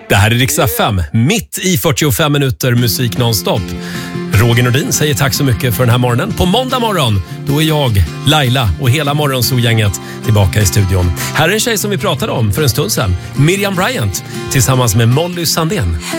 Det här är Rix FM, mitt i 45 minuter musik nonstop. Roger Nordin säger tack så mycket för den här morgonen. På måndag morgon, då är jag, Laila och hela morgonsol-gänget tillbaka i studion. Här är en tjej som vi pratade om för en stund sedan, Miriam Bryant, tillsammans med Molly Sandén.